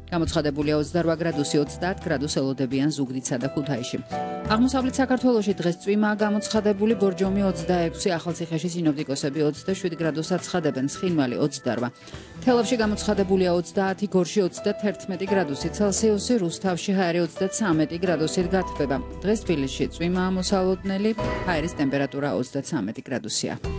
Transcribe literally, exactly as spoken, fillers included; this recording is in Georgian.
გამოცხადებულია ოცდარვა გრადუსი, ოცდაათ გრადუს ელოდებიან ზუგდიდსა და ქუთაისში. აღმოსავლეთ საქართველოში დღეს წვიმაა გამოცხადებული, ბორჯომი ოცდაექვსი, ახალციხეში სინოპტიკოსები ოცდაშვიდ გრადუსად ცხადებენ, ცხინვალი ოცდარვა. თელავში გამოცხადებულია ოცდაათი, გორში ოცდათერთმეტი გრადუსი ცელსიუსი, რუსთავში ჰაერი ოცდაცამეტი გრადუსით გათბება. დღეს თბილისში წვიმაა მოსალოდნელი, ჰაერის ტემპერატურა ოცდაცამეტი გრადუსია.